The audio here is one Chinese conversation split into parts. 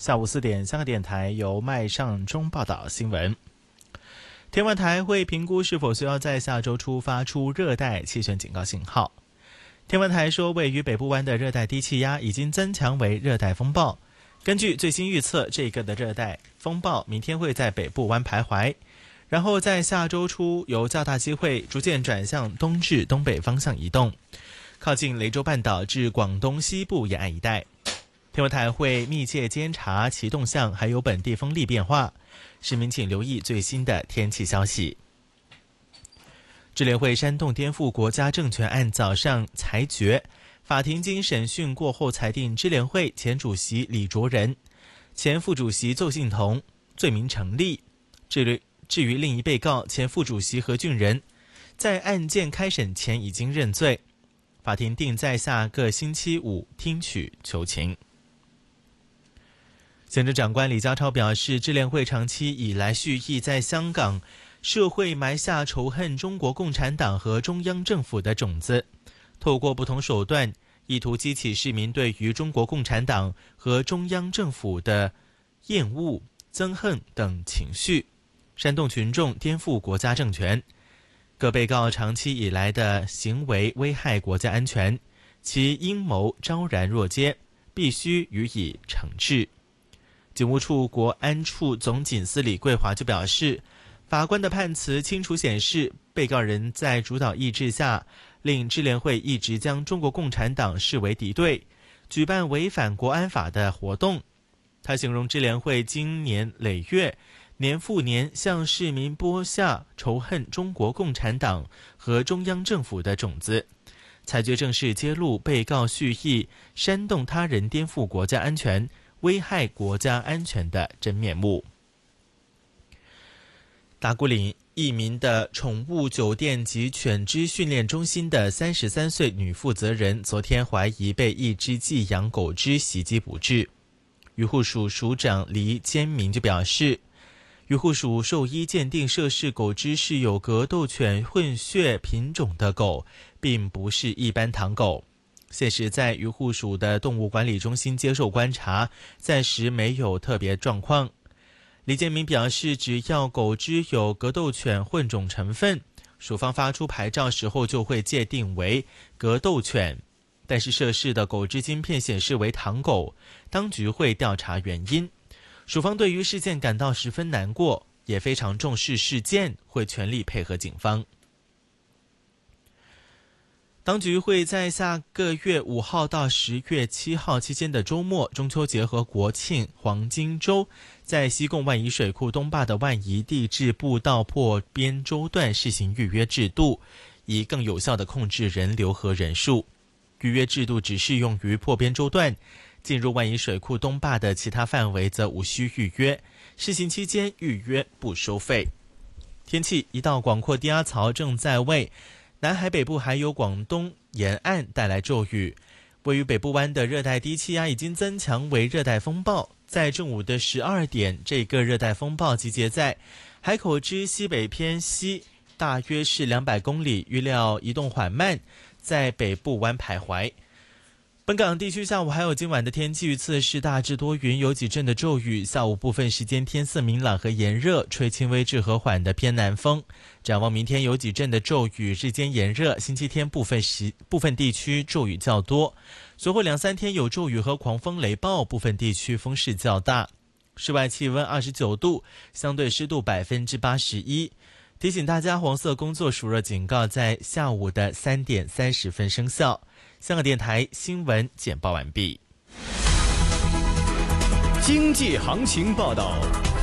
下午4点，香港电台由麦尚中报道新闻。天文台会评估是否需要在下周初发出热带气旋警告信号。天文台说，位于北部湾的热带低气压已经增强为热带风暴。根据最新预测，这个的热带风暴明天会在北部湾徘徊，然后在下周初有较大机会逐渐转向东至东北方向移动，靠近雷州半岛至广东西部沿岸一带。天文台会密切监察其动向，还有本地风力变化，市民请留意最新的天气消息。支联会煽动颠覆国家政权案早上裁决，法庭经审讯过后裁定支联会前主席李卓人、前副主席邹幸同罪名成立。至于另一被告前副主席何俊仁，在案件开审前已经认罪，法庭定在下个星期五听取求情。行政长官李家超表示，支联会长期以来蓄意在香港社会埋下仇恨中国共产党和中央政府的种子，透过不同手段，意图激起市民对于中国共产党和中央政府的厌恶、憎恨等情绪，煽动群众颠覆国家政权。各被告长期以来的行为危害国家安全，其阴谋昭然若揭，必须予以惩治。警务处国安处总警司李桂华就表示，法官的判词清楚显示，被告人在主导意志下，令支联会一直将中国共产党视为敌对，举办违反国安法的活动。他形容支联会经年累月、年复年向市民播下仇恨中国共产党和中央政府的种子，裁决正式揭露被告蓄意煽动他人颠覆国家安全、危害国家安全的真面目。打鼓岭一名的宠物酒店及犬只训练中心的33岁女负责人，昨天怀疑被一只寄养狗只袭击不治。渔护署署长黎坚明就表示，渔护署兽医鉴定涉事狗只是有格斗犬混血品种的狗，并不是一般唐狗。现时在渔护署的动物管理中心接受观察，暂时没有特别状况。李建明表示，只要狗只有格斗犬混种成分，署方发出牌照时候就会界定为格斗犬，但是涉事的狗只晶片显示为唐狗，当局会调查原因。署方对于事件感到十分难过，也非常重视事件，会全力配合警方。当局会在下个月5号到10月7号期间的周末、中秋节和国庆黄金周，在西贡万宜水库东坝的万宜地质步道破边周段试行预约制度，以更有效地控制人流和人数。预约制度只适用于破边周段，进入万宜水库东坝的其他范围则无需预约，试行期间预约不收费。天气，一道广阔低压槽正在为南海北部还有广东沿岸带来骤雨，位于北部湾的热带低气压已经增强为热带风暴。在正午的12点，这个热带风暴集结在海口之西北偏西，大约是200公里，预料移动缓慢，在北部湾徘徊。本港地区下午还有今晚的天气预测是大致多云，有几阵的骤雨，下午部分时间天色明朗和炎热，吹轻微至和缓的偏南风。展望明天有几阵的骤雨，日间炎热，星期天部分地区骤雨较多，随后2-3天有骤雨和狂风雷暴，部分地区风势较大。室外气温29度，相对湿度81%。提醒大家，黄色工作暑热警告在下午的3点30分生效。香港电台新闻简报完毕。 经济行情报道。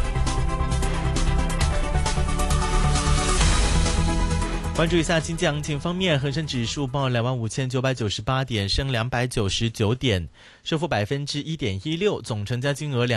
关注一下经济行情方面，恒生指数报25,998点，升299点，升幅1.16%，总成交金额